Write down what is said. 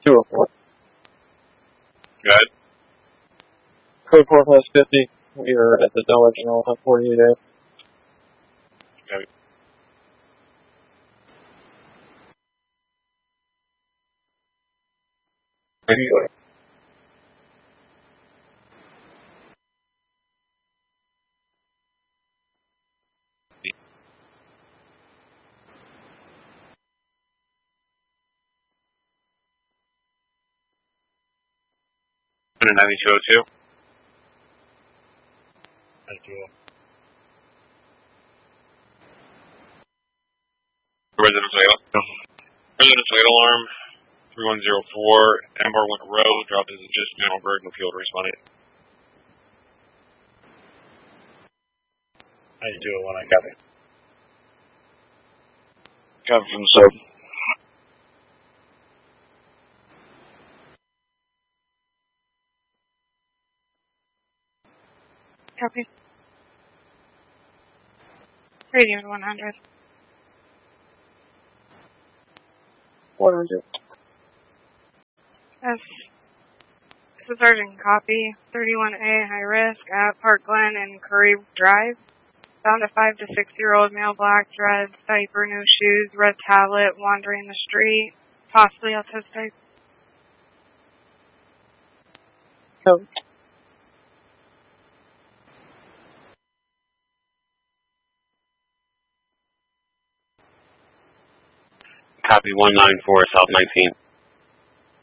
204. Good. Code 4 plus 50. We are at the original 48 days. Okay. Anyway. And 9202. Thank you. Residence wait alarm. 3104. Embark Winter Road. Drop is just Middleburg. No field responding. I do it when I got it. Copy from the sub. Copy. Radio 100. 100. Yes. This is Sergeant Copy. 31A high risk at Park Glen and Curry Drive. Found a 5 to 6-year-old male, black dreads, diaper, no shoes, red tablet, wandering the street, possibly autistic. Code. Copy 194 South 19.